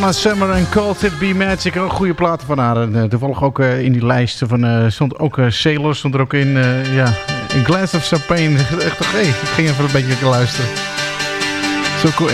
Donna Summer en Cold It Be Magic. Ook goede platen van haar. En toevallig ook in die lijst van, stond ook Sailor. Stond er ook in, in Glass of Champagne. Echt toch, ik ging even een beetje luisteren. Zo